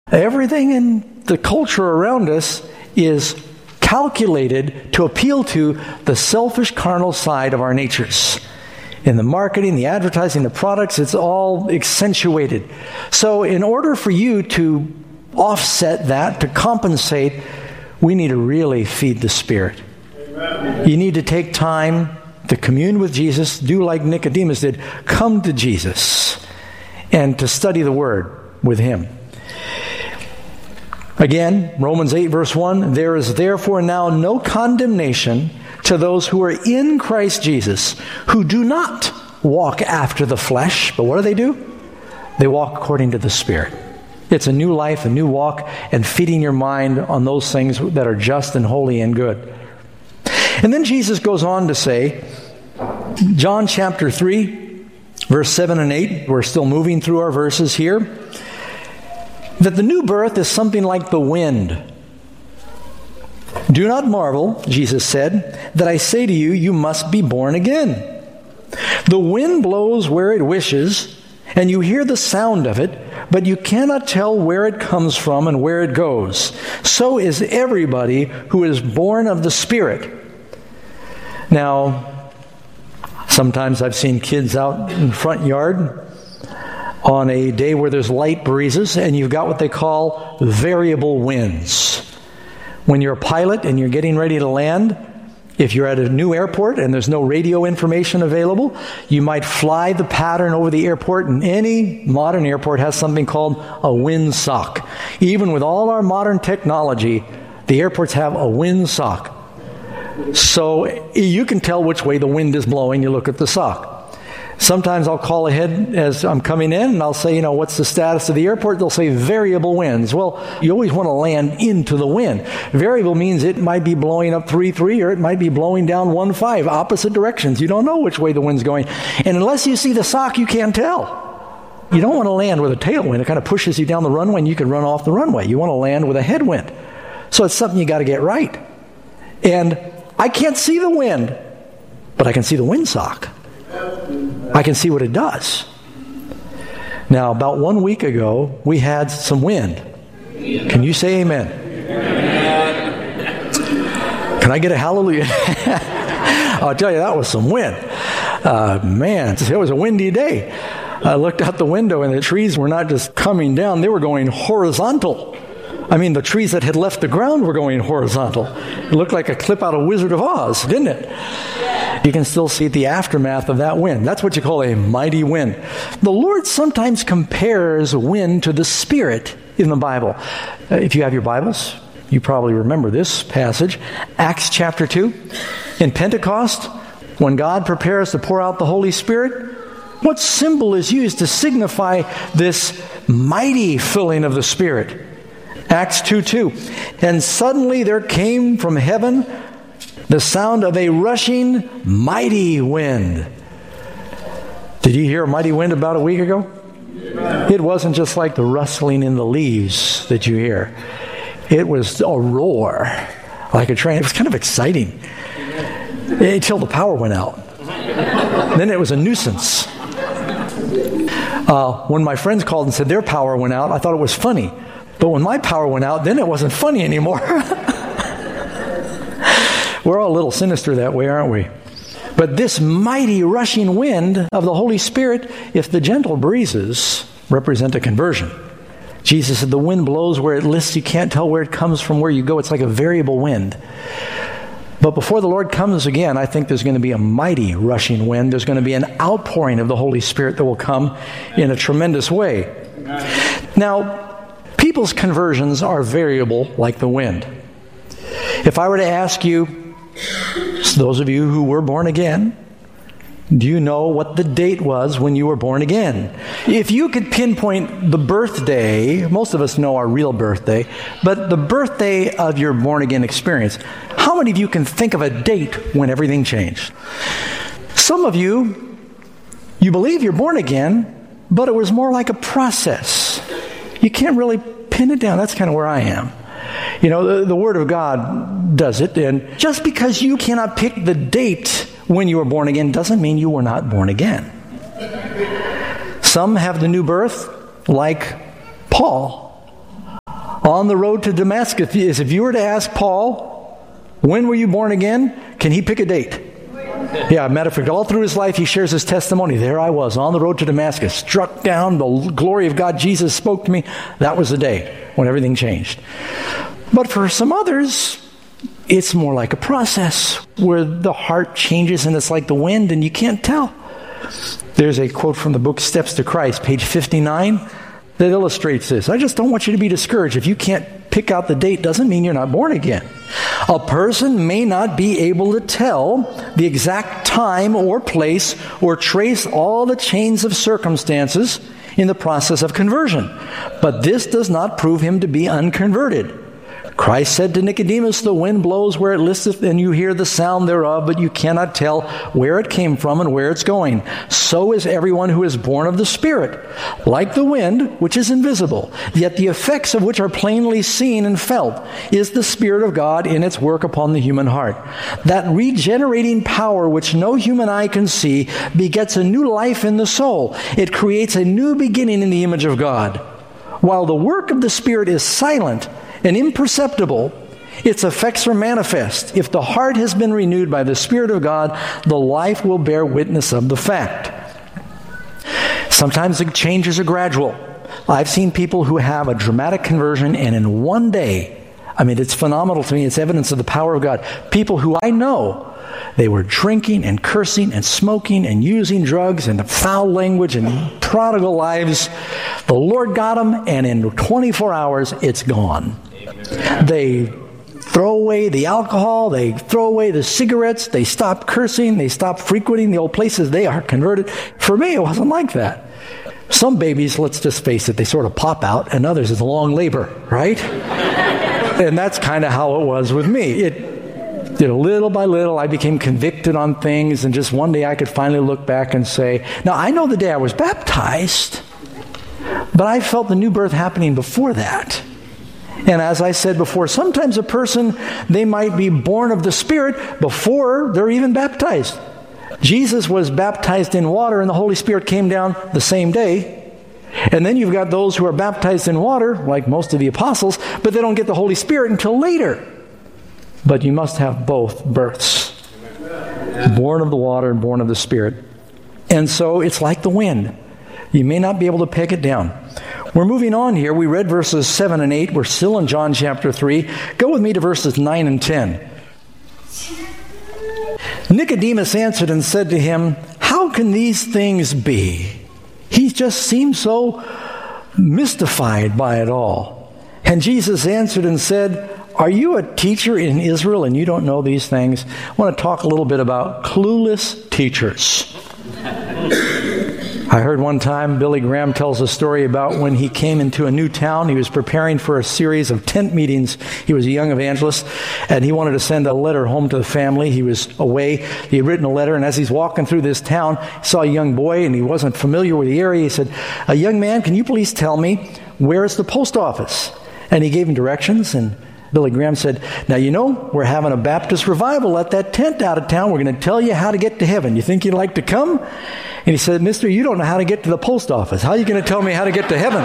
Everything in the culture around us is calculated to appeal to the selfish, carnal side of our natures. In the marketing, the advertising, the products, it's all accentuated. So in order for you to offset that, to compensate, we need to really feed the Spirit. Amen. You need to take time to commune with Jesus, do like Nicodemus did, come to Jesus, and to study the Word with Him. Again, Romans 8 verse 1, there is therefore now no condemnation to those who are in Christ Jesus, who do not walk after the flesh, but what do? They walk according to the Spirit. It's a new life, a new walk, and feeding your mind on those things that are just and holy and good. And then Jesus goes on to say, John chapter 3, verse 7 and 8, we're still moving through our verses here, that the new birth is something like the wind. Do not marvel, Jesus said, that I say to you, you must be born again. The wind blows where it wishes, and you hear the sound of it, but you cannot tell where it comes from and where it goes. So is everybody who is born of the Spirit. Now, sometimes I've seen kids out in the front yard on a day where there's light breezes, and you've got what they call variable winds. When you're a pilot and you're getting ready to land, if you're at a new airport and there's no radio information available, you might fly the pattern over the airport, and any modern airport has something called a windsock. Even with all our modern technology, the airports have a windsock. So you can tell which way the wind is blowing. You look at the sock. Sometimes I'll call ahead as I'm coming in and I'll say, what's the status of the airport? They'll say variable winds. Well, you always want to land into the wind. Variable means it might be blowing up 3-3 or it might be blowing down 1-5, opposite directions. You don't know which way the wind's going. And unless you see the sock, you can't tell. You don't want to land with a tailwind. It kind of pushes you down the runway and you can run off the runway. You want to land with a headwind. So it's something you got to get right. And I can't see the wind, but I can see the windsock. I can see what it does. Now, about 1 week ago, we had some wind. Can you say amen? Can I get a hallelujah? I'll tell you, that was some wind. Man, it was a windy day. I looked out the window and the trees were not just coming down, they were going horizontal. I mean, the trees that had left the ground were going horizontal. It looked like a clip out of Wizard of Oz, didn't it? You can still see the aftermath of that wind. That's what you call a mighty wind. The Lord sometimes compares wind to the Spirit in the Bible. If you have your Bibles, you probably remember this passage. Acts chapter 2. In Pentecost, when God prepares to pour out the Holy Spirit, what symbol is used to signify this mighty filling of the Spirit? Acts 2:2. And suddenly there came from heaven the sound of a rushing mighty wind. Did you hear a mighty wind about a week ago? It wasn't just like the rustling in the leaves that you hear. It was a roar, like a train. It was kind of exciting until the power went out. Then it was a nuisance. When my friends called and said their power went out, I thought it was funny. But when my power went out, then it wasn't funny anymore. We're all a little sinister that way, aren't we? But this mighty rushing wind of the Holy Spirit, if the gentle breezes represent a conversion. Jesus said the wind blows where it lists. You can't tell where it comes from, where you go. It's like a variable wind. But before the Lord comes again, I think there's going to be a mighty rushing wind. There's going to be an outpouring of the Holy Spirit that will come in a tremendous way. Now, people's conversions are variable like the wind. If I were to ask you, those of you who were born again, do you know what the date was when you were born again? If you could pinpoint the birthday, most of us know our real birthday, but the birthday of your born again experience, how many of you can think of a date when everything changed? Some of you believe you're born again, but it was more like a process. You can't really pin it down. That's kind of where I am. The Word of God does it, and just because you cannot pick the date when you were born again doesn't mean you were not born again. Some have the new birth like Paul. On the road to Damascus, if you were to ask Paul, when were you born again? Can he pick a date? Yeah, matter of fact, all through his life, he shares his testimony. There I was, on the road to Damascus, struck down, the glory of God, Jesus spoke to me. That was the day when everything changed. But for some others, it's more like a process where the heart changes and it's like the wind and you can't tell. There's a quote from the book Steps to Christ, page 59, that illustrates this. I just don't want you to be discouraged. If you can't pick out the date, doesn't mean you're not born again. A person may not be able to tell the exact time or place or trace all the chains of circumstances in the process of conversion. But this does not prove him to be unconverted. Christ said to Nicodemus, the wind blows where it listeth, and you hear the sound thereof, but you cannot tell where it came from and where it's going. So is everyone who is born of the Spirit. Like the wind, which is invisible, yet the effects of which are plainly seen and felt, is the Spirit of God in its work upon the human heart. That regenerating power which no human eye can see begets a new life in the soul. It creates a new beginning in the image of God. While the work of the Spirit is silent and imperceptible, its effects are manifest. If the heart has been renewed by the Spirit of God, the life will bear witness of the fact. Sometimes the changes are gradual. I've seen people who have a dramatic conversion, and in one day, it's phenomenal to me. It's evidence of the power of God. People who I know, they were drinking and cursing and smoking and using drugs and foul language and prodigal lives. The Lord got them, and in 24 hours, it's gone. They throw away the alcohol, they throw away the cigarettes, they stop cursing, they stop frequenting the old places, they are converted. For me, it wasn't like that. Some babies, let's just face it, they sort of pop out, and others, it's a long labor, right? And that's kind of how it was with me. Little by little, I became convicted on things, and just one day I could finally look back and say, now I know the day I was baptized, but I felt the new birth happening before that. And as I said before, sometimes a person, they might be born of the Spirit before they're even baptized. Jesus was baptized in water, and the Holy Spirit came down the same day. And then you've got those who are baptized in water, like most of the apostles, but they don't get the Holy Spirit until later. But you must have both births. Born of the water and born of the Spirit. And so it's like the wind. You may not be able to peg it down. We're moving on here. We read verses 7 and 8. We're still in John chapter 3. Go with me to verses 9 and 10. Nicodemus answered and said to him, how can these things be? He just seemed so mystified by it all. And Jesus answered and said, are you a teacher in Israel and you don't know these things? I want to talk a little bit about clueless teachers. I heard one time Billy Graham tells a story about when he came into a new town. He was preparing for a series of tent meetings. He was a young evangelist, and he wanted to send a letter home to the family. He was away. He had written a letter, and as he's walking through this town, he saw a young boy, and he wasn't familiar with the area. He said, young man, can you please tell me where is the post office? And he gave him directions, and Billy Graham said, now we're having a Baptist revival at that tent out of town. We're going to tell you how to get to heaven. You think you'd like to come? And he said, mister, you don't know how to get to the post office. How are you going to tell me how to get to heaven?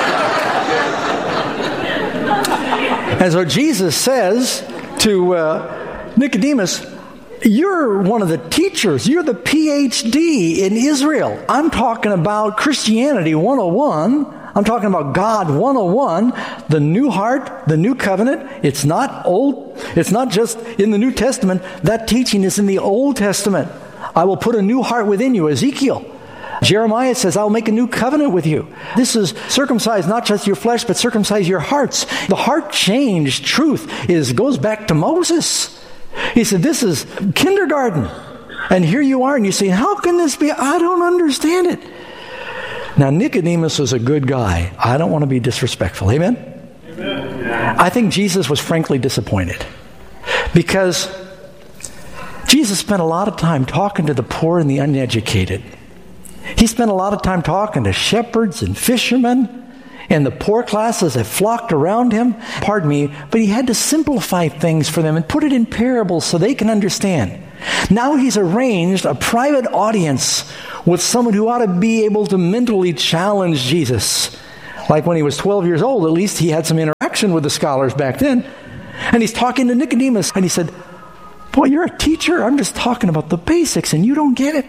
And so Jesus says to Nicodemus, you're one of the teachers. You're the PhD in Israel. I'm talking about Christianity 101. I'm talking about God 101, the new heart, the new covenant. It's not old. It's not just in the New Testament. That teaching is in the Old Testament. I will put a new heart within you, Ezekiel. Jeremiah says, I'll make a new covenant with you. This is circumcise not just your flesh, but circumcise your hearts. The heart change truth goes back to Moses. He said, this is kindergarten. And here you are, and you say, how can this be? I don't understand it. Now, Nicodemus was a good guy. I don't want to be disrespectful. Amen? Amen. I think Jesus was frankly disappointed because Jesus spent a lot of time talking to the poor and the uneducated. He spent a lot of time talking to shepherds and fishermen, and the poor classes that flocked around him. Pardon me, but he had to simplify things for them and put it in parables so they can understand. Now he's arranged a private audience with someone who ought to be able to mentally challenge Jesus. Like when he was 12 years old, at least he had some interaction discussion with the scholars back then, and he's talking to Nicodemus, and he said, boy, you're a teacher. I'm just talking about the basics, and you don't get it.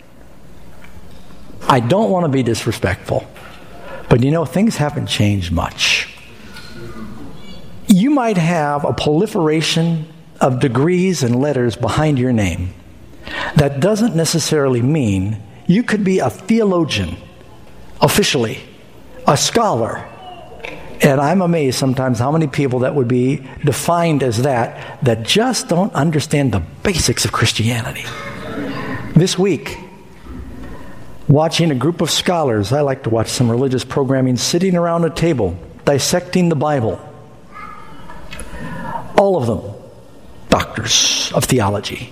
I don't want to be disrespectful, but things haven't changed much. You might have a proliferation of degrees and letters behind your name. That doesn't necessarily mean you could be a theologian, officially, a scholar. And I'm amazed sometimes how many people that would be defined as that just don't understand the basics of Christianity. This week, watching a group of scholars, I like to watch some religious programming, sitting around a table, dissecting the Bible. All of them, doctors of theology.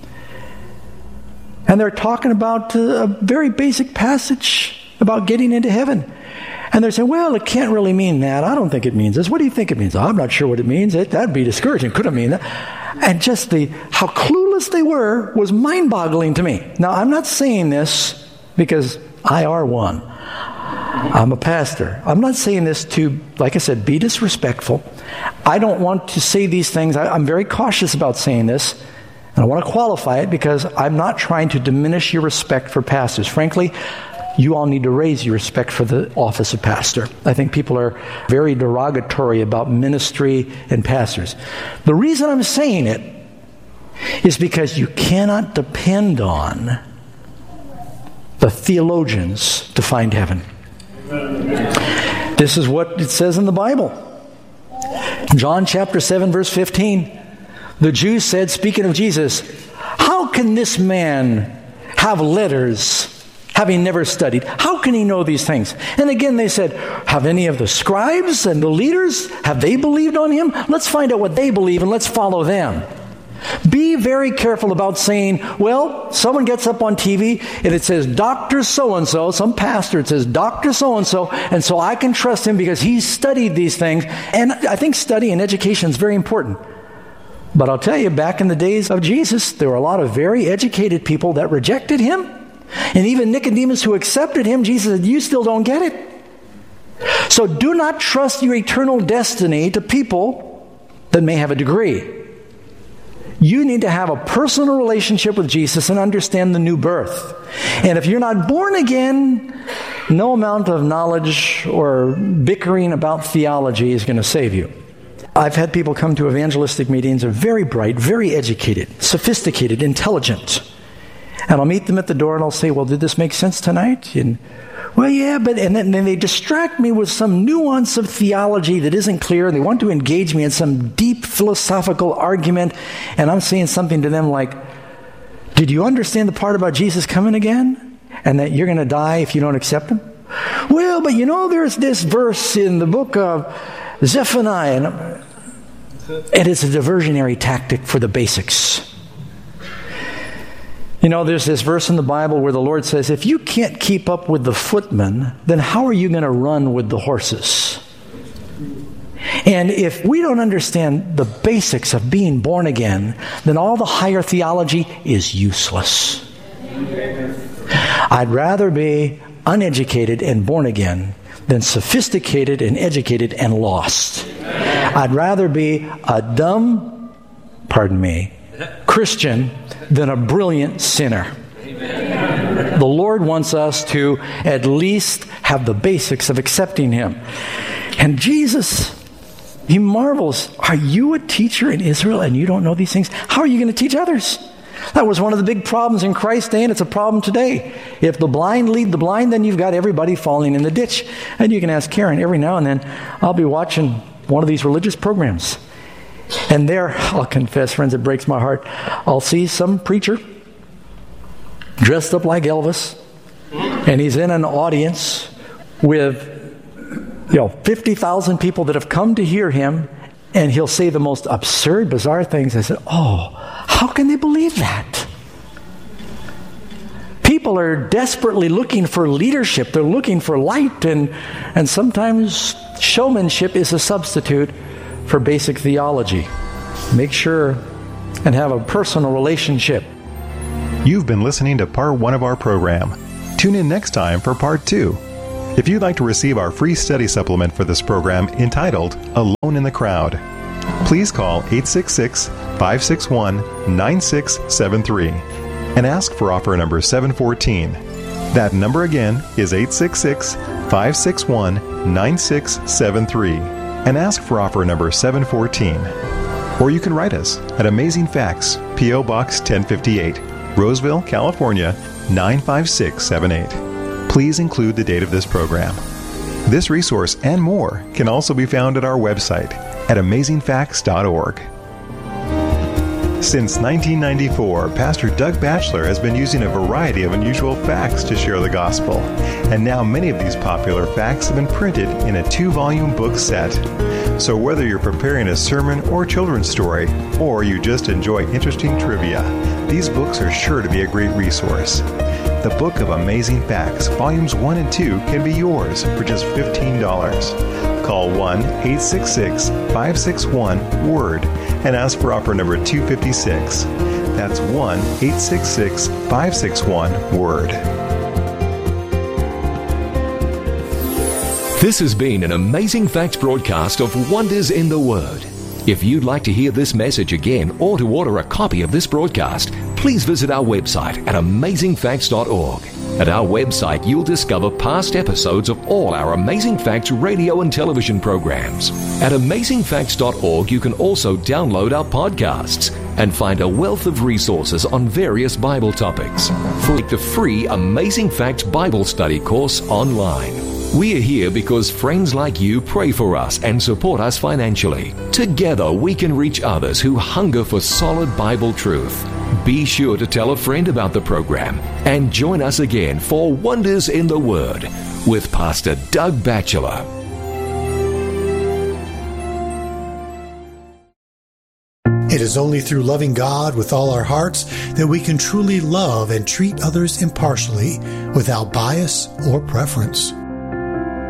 And they're talking about a very basic passage about getting into heaven. And they're saying, well, it can't really mean that. I don't think it means this. What do you think it means? I'm not sure what it means. That'd be discouraging. Couldn't mean that. And just how clueless they were was mind-boggling to me. Now, I'm not saying this because I are one. I'm a pastor. I'm not saying this to, like I said, be disrespectful. I don't want to say these things. I'm very cautious about saying this. And I want to qualify it because I'm not trying to diminish your respect for pastors. Frankly, you all need to raise your respect for the office of pastor. I think people are very derogatory about ministry and pastors. The reason I'm saying it is because you cannot depend on the theologians to find heaven. This is what it says in the Bible. John chapter 7, verse 15. The Jews said, speaking of Jesus, how can this man have letters having never studied? How can he know these things? And again they said, have any of the scribes and the leaders, have they believed on him? Let's find out what they believe and let's follow them. Be very careful about saying, well, someone gets up on TV and it says Dr. So-and-so, some pastor, it says Dr. So-and-so, and so I can trust him because he's studied these things. And I think study and education is very important. But I'll tell you, back in the days of Jesus, there were a lot of very educated people that rejected him. And even Nicodemus who accepted him, Jesus said, you still don't get it. So do not trust your eternal destiny to people that may have a degree. You need to have a personal relationship with Jesus and understand the new birth. And if you're not born again, no amount of knowledge or bickering about theology is going to save you. I've had people come to evangelistic meetings, are very bright, very educated, sophisticated, intelligent. And I'll meet them at the door and I'll say, well, did this make sense tonight? And, well, yeah, but, and then they distract me with some nuance of theology that isn't clear. They want to engage me in some deep philosophical argument. And I'm saying something to them like, did you understand the part about Jesus coming again? And that you're going to die if you don't accept him? Well, but there's this verse in the book of Zephaniah. And it's a diversionary tactic for the basics. There's this verse in the Bible where the Lord says, if you can't keep up with the footmen, then how are you going to run with the horses? And if we don't understand the basics of being born again, then all the higher theology is useless. I'd rather be uneducated and born again than sophisticated and educated and lost. I'd rather be a dumb, Christian than a brilliant sinner. Amen. The Lord wants us to at least have the basics of accepting him. And Jesus, he marvels, are you a teacher in Israel and you don't know these things? How are you going to teach others? That was one of the big problems in Christ's day, and it's a problem today. If the blind lead the blind, then you've got everybody falling in the ditch. And you can ask Karen, every now and then, I'll be watching one of these religious programs. And there, I'll confess, friends, it breaks my heart. I'll see some preacher dressed up like Elvis, and he's in an audience with 50,000 people that have come to hear him, and he'll say the most absurd, bizarre things. I said, oh, how can they believe that? People are desperately looking for leadership. They're looking for light, and sometimes showmanship is a substitute for basic theology. Make sure and have a personal relationship. You've been listening to part 1 of our program. Tune in next time for part 2. If you'd like to receive our free study supplement for this program entitled Alone in the Crowd, please call 866-561-9673 and ask for offer number 714. That number again is 866-561-9673 and ask for offer number 714. Or you can write us at Amazing Facts, P.O. Box 1058, Roseville, California, 95678. Please include the date of this program. This resource and more can also be found at our website at amazingfacts.org. Since 1994, Pastor Doug Batchelor has been using a variety of unusual facts to share the gospel, and now many of these popular facts have been printed in a 2-volume book set. So whether you're preparing a sermon or children's story, or you just enjoy interesting trivia, these books are sure to be a great resource. The Book of Amazing Facts, Volumes 1 and 2 can be yours for just $15. Call 1-866-561-WORD and ask for offer number 256. That's 1-866-561-WORD. This has been an Amazing Facts broadcast of Wonders in the Word. If you'd like to hear this message again or to order a copy of this broadcast, please visit our website at amazingfacts.org. At our website, you'll discover past episodes of all our Amazing Facts radio and television programs. At amazingfacts.org, you can also download our podcasts and find a wealth of resources on various Bible topics. Take the free Amazing Facts Bible Study course online. We are here because friends like you pray for us and support us financially. Together, we can reach others who hunger for solid Bible truth. Be sure to tell a friend about the program and join us again for Wonders in the Word with Pastor Doug Batchelor. It is only through loving God with all our hearts that we can truly love and treat others impartially without bias or preference.